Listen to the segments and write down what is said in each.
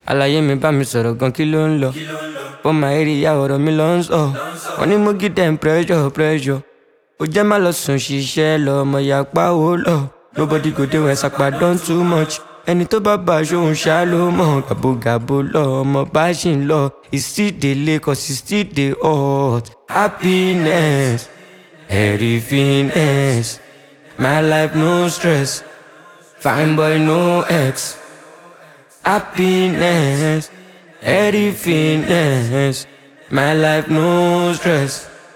Àlàyé mi bá mi sọ̀rọ̀ gan kí ló ń lọ. For my area ọ̀rọ̀ mi ló ń sọ. Wọ́n ní mo give them pressure. Ó jẹ́ má lọ sùn ṣiṣẹ́ lọ, ọmọ yàpá ó lọ. Nobody go dey when sapa don too much. Ẹni tó bá bá aṣóhun ṣá ló mọ̀. Gàbogàbo lọ, ọmọ bá ṣì ń lọ. It still dey late cause it still dey hot. Happiness, everythingness. My life no stress. Fine boy no ex. Happiness, everythingness. My life no stress.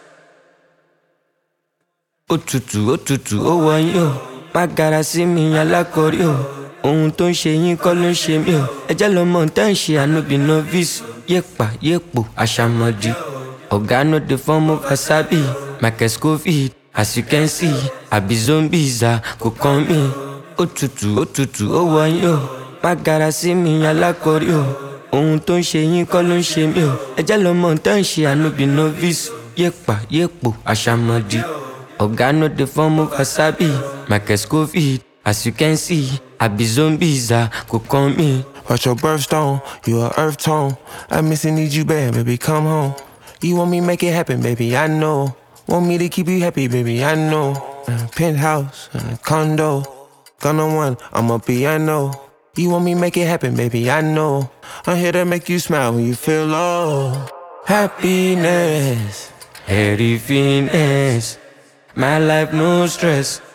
Òtútù ó wọ̀nyí o. Má gara sí mi alákọ̀rí o. Ohun tó ń ṣe yín kọ́ ló ń ṣe mí o. Ẹjẹ́ lọmọ tẹ́ ń ṣe ànúbì novice. Yépa yépo àṣàmọ̀dì. Ọ̀gá no dey form of wasabi. Michael Scofield, as you can see. Àbí zombies kò kàn mí. Òtútù ó wọ̀nyí o. Má gara sí mi alákọ̀rí o. Ohun tó ń ṣe yín kọ́ ló ń ṣe mí o. Ẹjẹ́ lọmọ tẹ́ ń ṣe ànúbì novice. Yépa yépo àṣàmọ̀dì. Ọ̀gá no dey form of wasabi. Michael Scofield, as you can see. Àbí zombies kò kàn mí. Watch your birthstone, you a earth tone. I miss and need you bad, baby, come home. You want me make it happen, baby, I know. Want me to keep you happy, baby, I know. Penthouse, condo. Gonna one, I'm a piano. You want me make it happen, baby, I know. I'm here to make you smile when you feel low. Happiness, Everythingness. My life no stress.